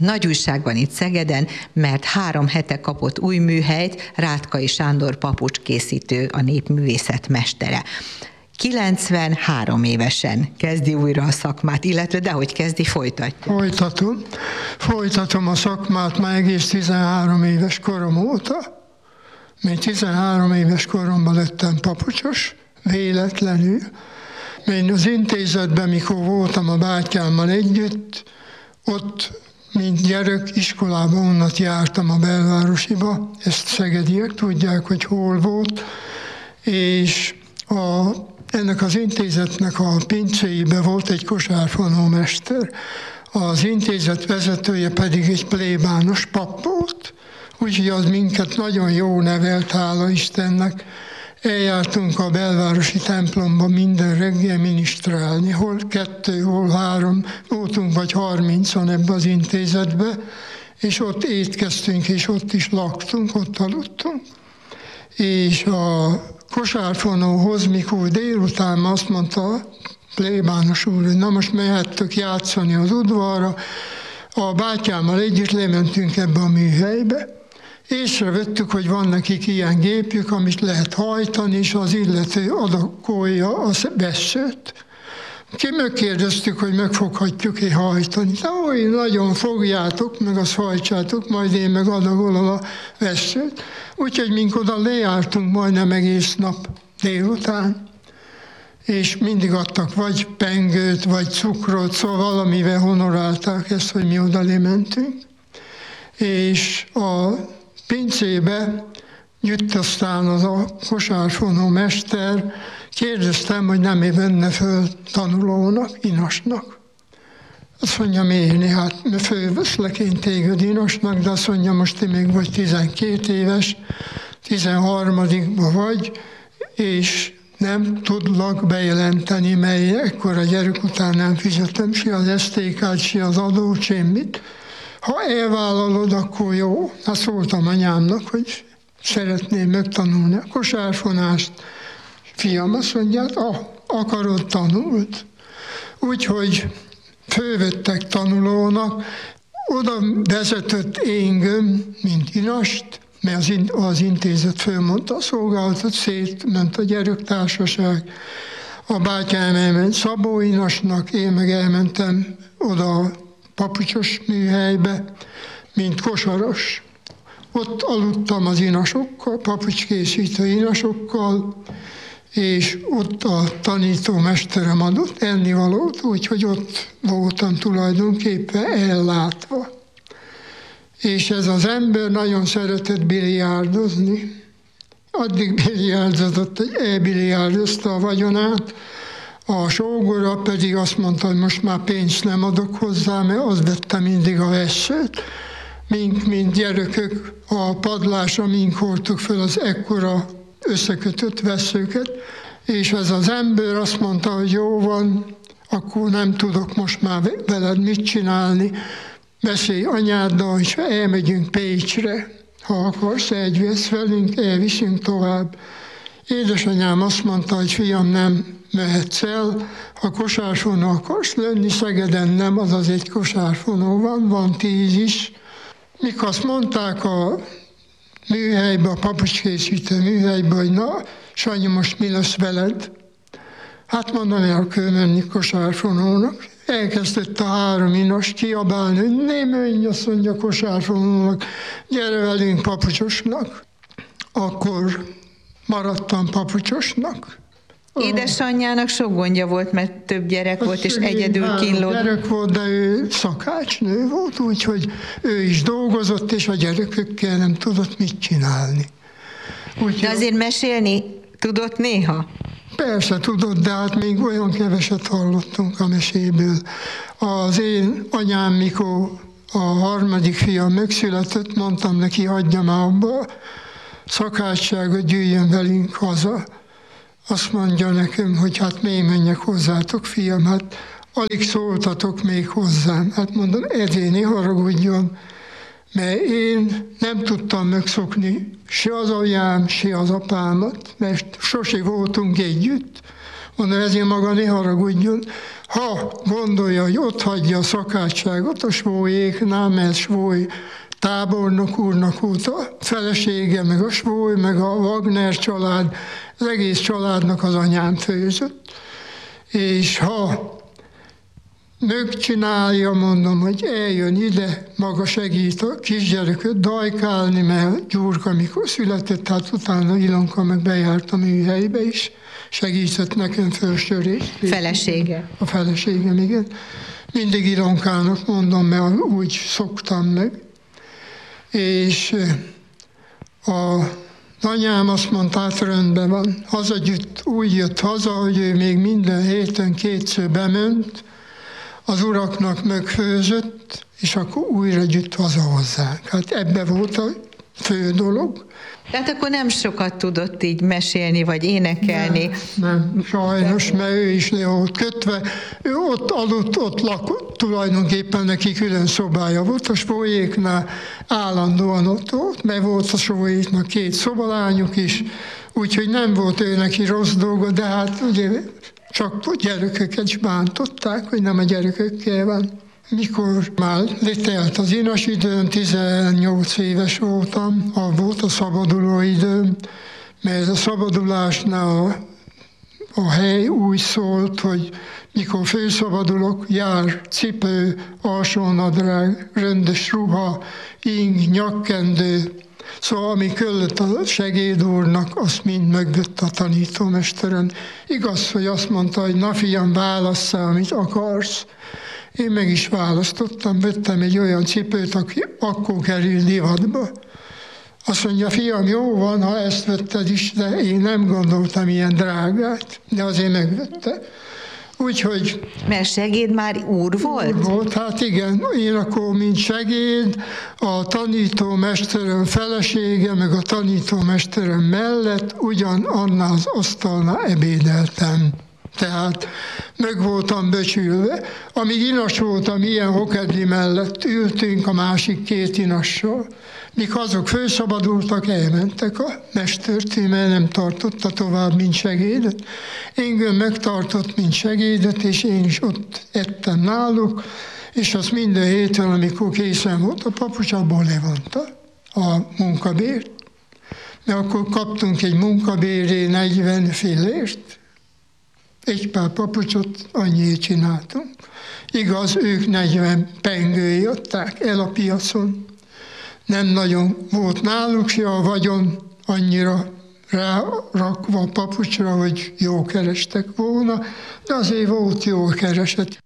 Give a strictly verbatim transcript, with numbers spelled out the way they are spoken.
nagy újságban itt Szegeden, mert három hete kapott új műhelyt, Rátkai Sándor papucskészítő, a népművészet mestere. kilencvenhárom évesen kezdi újra a szakmát, illetve dehogy kezdi, folytatja. Folytatom. Folytatom a szakmát már egész tizenhárom éves korom óta. Még tizenhárom éves koromban lettem papucsos, véletlenül. Én az intézetben, mikor voltam a bátyámmal együtt, ott, mint gyerek, iskolában onnat jártam a belvárosiba, ezt szegediek tudják, hogy hol volt, és a, ennek az intézetnek a pincéibe volt egy kosárfonómester. Az intézet vezetője pedig egy plébános pap volt, úgyhogy az minket nagyon jó nevelt, hála Istennek. Eljártunk a belvárosi templomba minden reggel minisztrálni, hol kettő, hol három, voltunk vagy harmincan ebbe az intézetbe, és ott étkeztünk, és ott is laktunk, ott aludtunk. És a kosárfonóhoz, mikor délután azt mondta a plébános úr, hogy na most mehettök játszani az udvarra, a bátyámmal együtt lementünk ebbe a műhelybe, észrevettük, hogy van nekik ilyen gépjük, amit lehet hajtani, és az illető adakolja a vesszőt. Ki megkérdeztük, hogy megfoghatjuk-e hajtani. De hogy nagyon fogjátok, meg azt hajtsátok, majd én meg adagolom a vesszőt. Úgyhogy mink oda lejártunk majdnem egész nap délután, és mindig adtak vagy pengőt, vagy cukrot, szóval valamivel honorálták ezt, hogy mi oda lementünk. És a pincébe jött aztán az a kosárfonó mester, kérdeztem, hogy nem venne föl tanulónak, inasnak. Azt mondja, miért? Hát fölveszlek én téged inasnak, de azt mondja, most ti még vagy tizenkét éves, tizenharmadikban vagy, és nem tudlak bejelenteni, mely ekkor a gyerek után nem fizetem se az es té ká-t, se az adót, semmit. Ha elvállalod, akkor jó. Hát szóltam anyámnak, hogy szeretném megtanulni a kosárfonást. Fiam azt mondja, hát, ah, akarod, tanult. Úgyhogy fölvettek tanulónak, oda vezetett engem, mint inast, mert az, in, az intézet fölmondta a szolgálatot, szétment a gyerektársaság. A bátyám elment Szabó inasnak, én meg elmentem oda a papucsos műhelybe, mint kosaros. Ott aludtam az inasokkal, papucskészítő inasokkal, és ott a tanítómesterem adott ennivalót, úgyhogy ott voltam tulajdonképpen ellátva. És ez az ember nagyon szeretett biliárdozni. Addig biliárdozott, hogy elbiliárdozta a vagyonát, a sógora pedig azt mondta, hogy most már pénzt nem adok hozzá, mert az vette mindig a vesszőt. Mink, mint gyerekök, a padlásra mink hordtuk fel az ekkora összekötött vesszőket, és ez az ember azt mondta, hogy jó van, akkor nem tudok most már veled mit csinálni, beszélj anyáddal, és elmegyünk Pécsre, ha akarsz, egyvész velünk, elviszünk tovább. Édesanyám azt mondta, hogy fiam, nem mehetsz el, ha kosárfonó akarsz lenni, Szegeden nem, azaz egy kosárfonó van, van tíz is. Mikor azt mondták a műhelybe, a papucskészítő műhelybe, hogy na, Sanyi, most mi lesz veled? Hát mondom, el kell menni kosárfonónak. Elkezdett a három inas kiabálni, hogy ne menj, azt mondja kosárfonónak, gyere velünk papucsosnak. Akkor maradtam papucsosnak. Édesanyjának sok gondja volt, mert több gyerek a volt, és egyedül kínlódott. Gyerek volt, de ő szakácsnő volt, úgyhogy ő is dolgozott, és a gyerekekkel nem tudott mit csinálni. Úgy, de azért mesélni tudott néha? Persze tudott, de hát még olyan keveset hallottunk a meséből. Az én anyám, mikor a harmadik fiam megszületett, mondtam neki, hagyja már abba a szakácsságot, gyűjjön velünk haza. Azt mondja nekem, hogy hát miért menjek hozzátok, fiam, hát alig szóltatok még hozzám. Hát mondom, ezért ne haragudjon, mert én nem tudtam megszokni se az anyám, se az apámat, mert sose voltunk együtt. Mondom, ezért maga ne haragudjon. Ha gondolja, hogy ott hagyja a szakácsságot a svójéknál, mert svój tábornok úrnak volt a felesége, meg a svój, meg a Wagner család, az egész családnak az anyám főzött. És ha megcsinálja, mondom, hogy eljön ide, maga segít a kisgyereket dajkálni, mert Gyurka, amikor született, hát utána Ilonka meg bejárt a műhelybe is, segített nekem fölsörést. Felesége. A feleségem, igen. Mindig Ilonkának mondom, mert úgy szoktam meg. És a anyám azt mondta, hát rendben van. Hazagyűjt, úgy jött haza, hogy ő még minden héten kétszer bement, az uraknak megfőzött, és akkor újra gyűjt haza hozzánk. Hát ebbe volt a fő dolog. Tehát akkor nem sokat tudott így mesélni, vagy énekelni. Nem, nem sajnos, mert ő is le volt kötve. Ő ott aludt, ott lakott, tulajdonképpen neki külön szobája volt a svójéknál, állandóan ott volt, mert volt a svójéknak két szobalányuk is, úgyhogy nem volt ő neki rossz dolga, de hát ugye csak gyerekeket is bántották, hogy nem a gyerekekkel van. Mikor már letelt az inas időm, tizennyolc éves voltam, az volt a szabaduló időm, mert a szabadulásnál a, a hely úgy szólt, hogy mikor főszabadulok, jár cipő, alsónadrág, rendes ruha, ing, nyakkendő. Szóval ami kellett a segédúrnak, azt mind megvett a tanítómesteren. Igaz, hogy azt mondta, hogy na fiam, válasszál, amit akarsz. Én meg is választottam, vettem egy olyan cipőt, aki akkor kerül divatba. Azt mondja, fiam, jó van, ha ezt vetted is, de én nem gondoltam ilyen drágát, de azért megvette. Úgyhogy... Mert segéd már úr volt? Úr volt, hát igen. Én akkor, mint segéd, a tanítómesterem felesége, meg a tanítómesterem mellett ugyanannál az asztalnál ebédeltem. Tehát meg voltam becsülve. Amíg inas voltam, ilyen hokedli mellett ültünk a másik két inassal. Míg azok fölszabadultak, elmentek a mestertől, mert nem tartotta tovább, mint segédet. Engem megtartott, mint segédet, és én is ott ettem náluk, és azt minden héten, amikor készen volt a papucs, abból levonta a munkabért. Mert akkor kaptunk egy munkabéré negyven fillért, egy pár papucsot annyiért csináltunk. Igaz, ők negyven pengői adták el a piacon. Nem nagyon volt náluk se a vagyon annyira rárakva a papucsra, hogy jó kerestek volna, de azért volt jó kereset.